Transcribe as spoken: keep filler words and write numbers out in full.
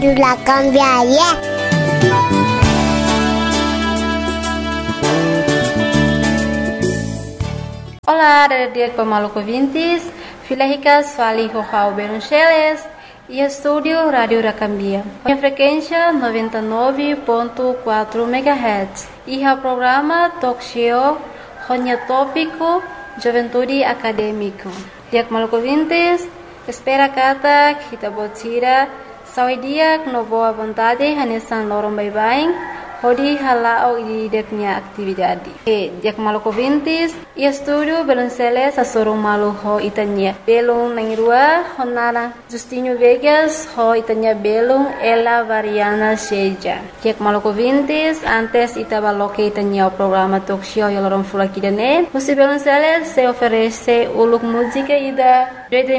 La cambiaria. Olá, adik pemaluco ouvintes, filha ricas, fali João Beruncheles e estúdio Rádio Racambia. A frequência noventa e nove ponto quatro megahertz e o programa Talk Show, Ronha Tópico, Juventude Acadêmico. Adik pemaluco ouvintes, espera kata kita botira saudia no boa vontade hanesan lorong bye-bye. Hodi halao di deknya atividade. E dia maluco ouvintes, e estúdio Belonceles a sorong malu ho itanya. Belong nangrua honara Justinho Vegas ho itanya belong ela variana seja. Dia maluco ouvintes, antes itaba loke itanya o programa talk show yolorong fula kidane. Musi Belonceles se oferece uluk música ida